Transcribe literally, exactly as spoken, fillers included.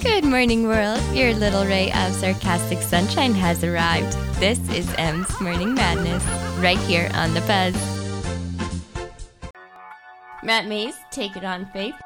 Good morning, world. Your little ray of sarcastic sunshine has arrived. This is M's Morning Madness, right here on The Buzz. Matt Mays, take it on, Faith.